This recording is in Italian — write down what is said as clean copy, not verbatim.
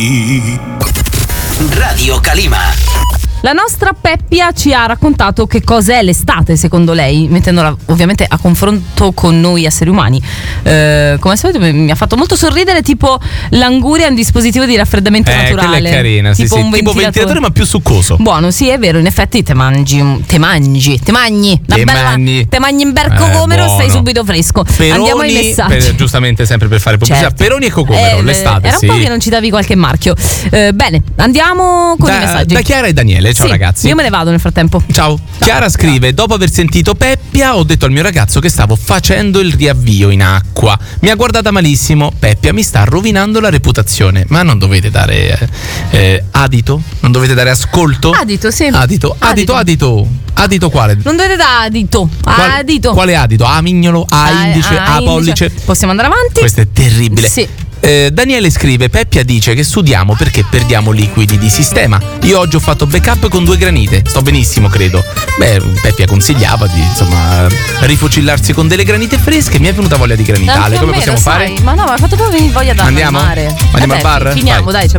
Radio Calima. La nostra Peppia ci ha raccontato che cos'è l'estate secondo lei, mettendola ovviamente a confronto con noi esseri umani. Come al solito mi ha fatto molto sorridere, tipo l'anguria è un dispositivo di raffreddamento naturale. Quella è carina, tipo sì, un tipo ventilatore ma più succoso. Buono, sì, è vero, in effetti te mangi in berco comero, stai subito fresco. Peroni, andiamo ai messaggi. Giustamente, sempre per fare pubblicità. Certo. Peroni e cocomero, l'estate. Era un po' che non ci davi qualche marchio. Bene, andiamo con i messaggi. Da Chiara e Daniele. Ciao ragazzi. Io me ne vado nel frattempo. Ciao. Chiara scrive: dopo aver sentito Peppia ho detto al mio ragazzo che stavo facendo il riavvio in acqua. Mi ha guardata malissimo. Peppia mi sta rovinando la reputazione. Ma non dovete dare adito? Non dovete dare ascolto? Adito, sì. Adito quale? Non dovete dare adito. Adito. Quale adito? A mignolo, a indice, a pollice. Possiamo andare avanti? Questo è terribile. Sì. Daniele scrive: Peppia dice che studiamo perché perdiamo liquidi di sistema. Io oggi ho fatto backup con 2 granite. Sto benissimo, credo. Peppia consigliava di rifocillarsi con delle granite fresche. Mi è venuta voglia di granitale. Come possiamo fare? Ma no, mi ha fatto proprio venire voglia da Andiamo? mare. Andiamo al bar? Finiamo, vai. dai, c'è